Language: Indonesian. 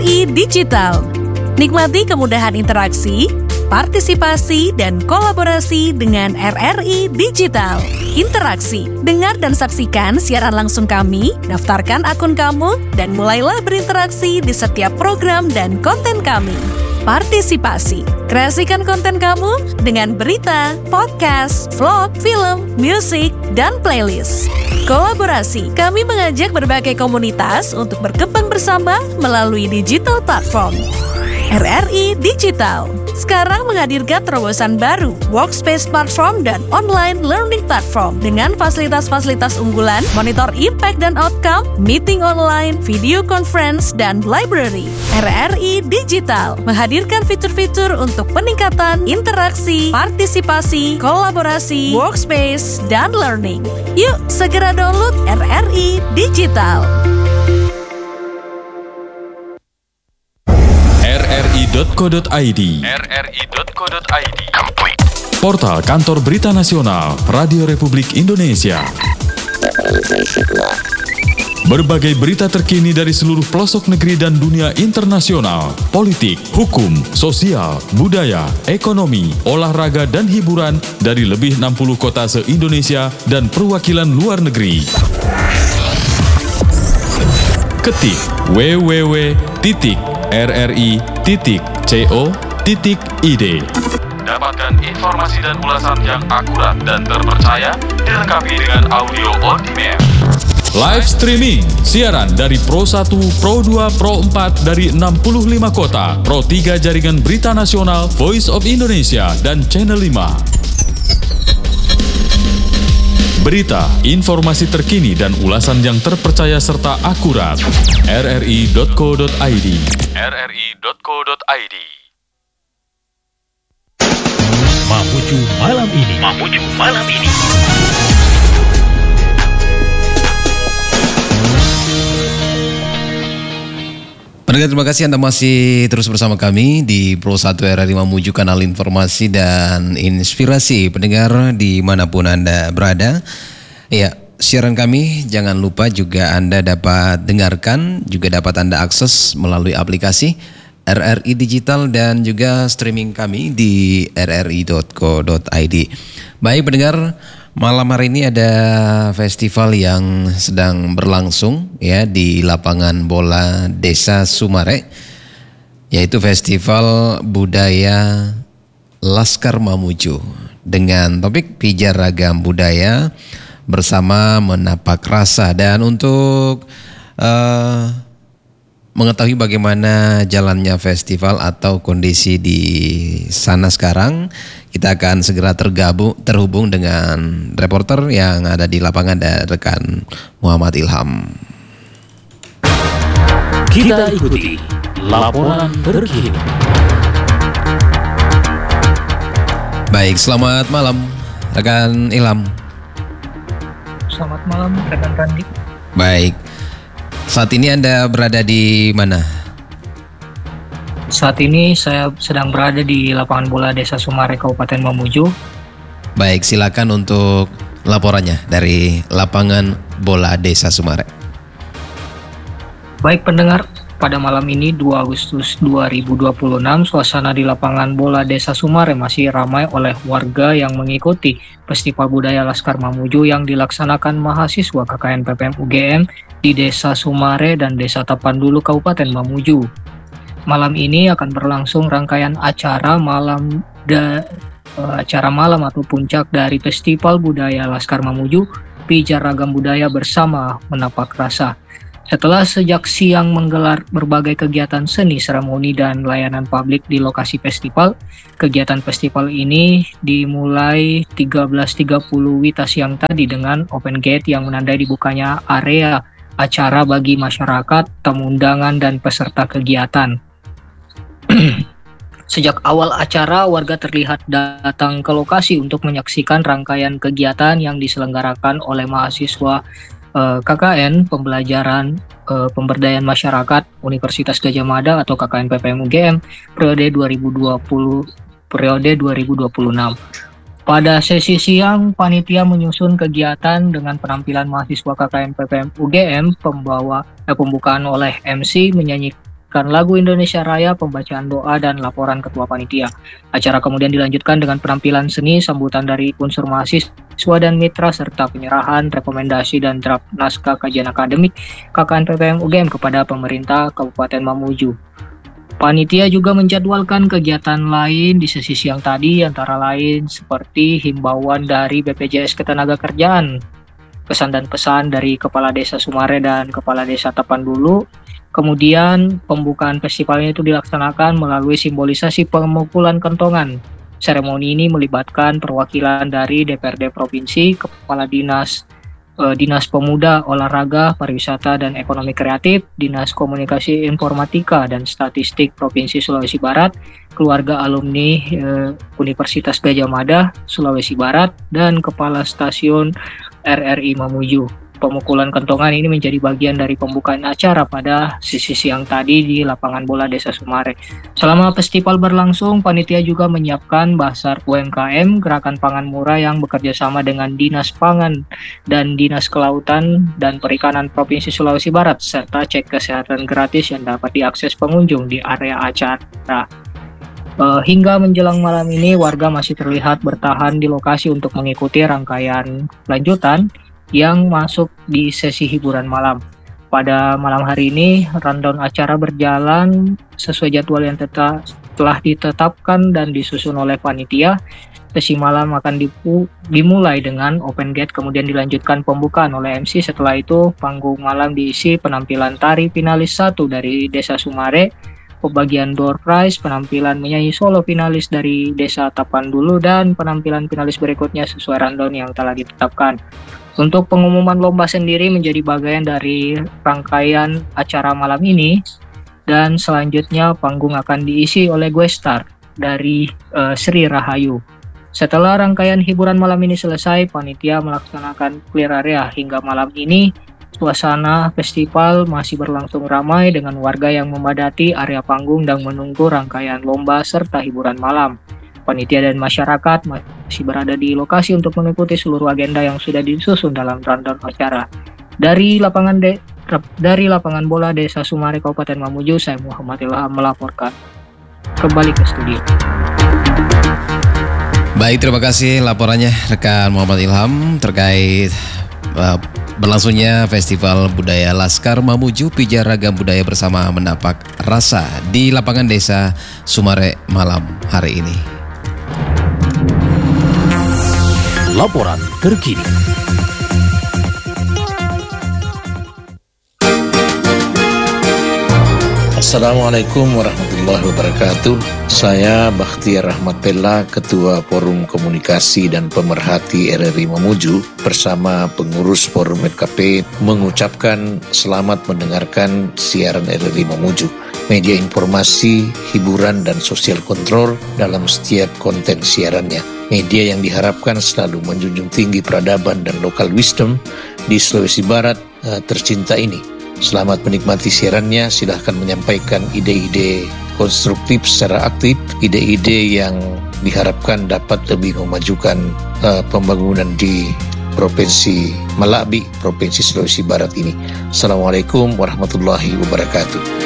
RRI Digital. Nikmati kemudahan interaksi, partisipasi, dan kolaborasi dengan RRI Digital. Interaksi, dengar dan saksikan siaran langsung kami, daftarkan akun kamu, dan mulailah berinteraksi di setiap program dan konten kami. Partisipasi, kreasikan konten kamu dengan berita, podcast, vlog, film, musik, dan playlist. Kolaborasi, kami mengajak berbagai komunitas untuk berkembang bersama melalui digital platform. RRI Digital sekarang menghadirkan terobosan baru, workspace platform dan online learning platform dengan fasilitas-fasilitas unggulan, monitor impact dan outcome, meeting online, video conference, dan library. RRI Digital menghadirkan fitur-fitur untuk peningkatan interaksi, partisipasi, kolaborasi, workspace, dan learning. Yuk, segera download RRI Digital. rri.co.id Portal Kantor Berita Nasional Radio Republik Indonesia. Berbagai berita terkini dari seluruh pelosok negeri dan dunia internasional, politik, hukum, sosial, budaya, ekonomi, olahraga, dan hiburan dari lebih 60 kota se-Indonesia dan perwakilan luar negeri. Ketik www.rri.co.id. Dapatkan informasi dan ulasan yang akurat dan terpercaya, dilengkapi dengan audio on demand. Live streaming, siaran dari Pro 1, Pro 2, Pro 4 dari 65 kota, Pro 3 Jaringan Berita Nasional, Voice of Indonesia, dan Channel 5. Berita, informasi terkini dan ulasan yang terpercaya serta akurat. rri.co.id. rri.co.id. Mamuju malam ini. Pendengar, terima kasih Anda masih terus bersama kami di Pro 1 RRI Mamuju, kanal informasi dan inspirasi pendengar dimanapun Anda berada. Ya, siaran kami jangan lupa juga Anda dapat dengarkan, juga dapat Anda akses melalui aplikasi RRI Digital dan juga streaming kami di rri.co.id. Baik pendengar, malam hari ini ada festival yang sedang berlangsung ya di lapangan bola Desa Sumare, yaitu Festival Budaya Laskar Mamuju dengan topik pijar ragam budaya bersama menapak rasa. Dan untuk mengetahui bagaimana jalannya festival atau kondisi di sana sekarang, kita akan segera terhubung dengan reporter yang ada di lapangan dan rekan Muhammad Ilham. Kita ikuti laporan terkini. Baik, selamat malam rekan Ilham. Selamat malam rekan Randi. Baik, saat ini Anda berada di mana? Saat ini saya sedang berada di lapangan bola Desa Sumare, Kabupaten Mamuju. Baik, silakan untuk laporannya dari lapangan bola Desa Sumare. Baik pendengar, pada malam ini 2 Agustus 2026, suasana di lapangan bola Desa Sumare masih ramai oleh warga yang mengikuti Festival Budaya Laskar Mamuju yang dilaksanakan mahasiswa KKN PPM UGM di Desa Sumare dan Desa Tapandulu, Kabupaten Mamuju. Malam ini akan berlangsung rangkaian acara malam atau puncak dari Festival Budaya Laskar Mamuju, Pijar Ragam Budaya bersama Menapak Rasa. Setelah sejak siang menggelar berbagai kegiatan seni, seremoni, dan layanan publik di lokasi festival, kegiatan festival ini dimulai 13.30 WITA siang tadi dengan open gate yang menandai dibukanya area acara bagi masyarakat, tamu undangan, dan peserta kegiatan. Sejak awal acara, warga terlihat datang ke lokasi untuk menyaksikan rangkaian kegiatan yang diselenggarakan oleh mahasiswa KKN Pembelajaran Pemberdayaan Masyarakat Universitas Gadjah Mada atau KKN PPM UGM periode 2026. Pada sesi siang, panitia menyusun kegiatan dengan penampilan mahasiswa KKN PPM UGM, pembukaan oleh MC dilanjutkan lagu Indonesia Raya, pembacaan doa, dan laporan ketua panitia. Acara kemudian dilanjutkan dengan penampilan seni, sambutan dari unsur mahasiswa dan mitra, serta penyerahan rekomendasi dan draft naskah kajian akademik KKN PPM UGM kepada pemerintah Kabupaten Mamuju. Panitia juga menjadwalkan kegiatan lain di sesi siang tadi, antara lain seperti himbauan dari BPJS Ketenagakerjaan, pesan dan pesan dari Kepala Desa Sumare dan Kepala Desa Tapandulu. Kemudian pembukaan festivalnya itu dilaksanakan melalui simbolisasi pemukulan kentongan. Seremoni ini melibatkan perwakilan dari DPRD Provinsi, Kepala Dinas Pemuda, Olahraga, Pariwisata, dan Ekonomi Kreatif, Dinas Komunikasi Informatika dan Statistik Provinsi Sulawesi Barat, keluarga alumni Universitas Gadjah Mada, Sulawesi Barat, dan Kepala Stasiun RRI Mamuju. Pemukulan kentongan ini menjadi bagian dari pembukaan acara pada sesi siang tadi di lapangan bola Desa Sumare. Selama festival berlangsung, panitia juga menyiapkan Basar UMKM, gerakan pangan murah yang bekerja sama dengan Dinas Pangan dan Dinas Kelautan dan Perikanan Provinsi Sulawesi Barat, serta cek kesehatan gratis yang dapat diakses pengunjung di area acara. Hingga menjelang malam ini, warga masih terlihat bertahan di lokasi untuk mengikuti rangkaian lanjutan yang masuk di sesi hiburan malam. Pada malam hari ini, rundown acara berjalan sesuai jadwal yang telah ditetapkan dan disusun oleh panitia. Sesi malam akan dimulai dengan open gate, kemudian dilanjutkan pembukaan oleh MC. Setelah itu, panggung malam diisi penampilan tari finalis 1 dari Desa Sumare, pembagian door prize, penampilan menyanyi solo finalis dari Desa Tapandulu, dan penampilan finalis berikutnya sesuai rundown yang telah ditetapkan. Untuk pengumuman lomba sendiri menjadi bagian dari rangkaian acara malam ini, dan selanjutnya panggung akan diisi oleh guest star dari Sri Rahayu. Setelah rangkaian hiburan malam ini selesai, panitia melaksanakan clear area. Hingga malam ini, suasana festival masih berlangsung ramai dengan warga yang memadati area panggung dan menunggu rangkaian lomba serta hiburan malam. Panitia dan masyarakat masih berada di lokasi untuk mengikuti seluruh agenda yang sudah disusun dalam rundown acara. Dari lapangan bola Desa Sumare Kabupaten Mamuju, saya Muhammad Ilham melaporkan. Kembali ke studio. Baik, terima kasih laporannya rekan Muhammad Ilham terkait berlangsungnya Festival Budaya Laskar Mamuju Pijar Ragam Budaya Bersama Menapak Rasa di lapangan Desa Sumare malam hari ini. Laporan terkini. Assalamualaikum warahmatullahi wabarakatuh. Saya Bakhtiar Rahmat Pella, Ketua Forum Komunikasi dan Pemerhati RRI Mamuju bersama pengurus Forum FKP mengucapkan selamat mendengarkan siaran RRI Mamuju, media informasi, hiburan, dan sosial kontrol dalam setiap konten siarannya. Media yang diharapkan selalu menjunjung tinggi peradaban dan local wisdom di Sulawesi Barat tercinta ini. Selamat menikmati siarannya, silahkan menyampaikan ide-ide konstruktif secara aktif, ide-ide yang diharapkan dapat lebih memajukan pembangunan di Provinsi Malabi, Provinsi Sulawesi Barat ini. Assalamualaikum warahmatullahi wabarakatuh.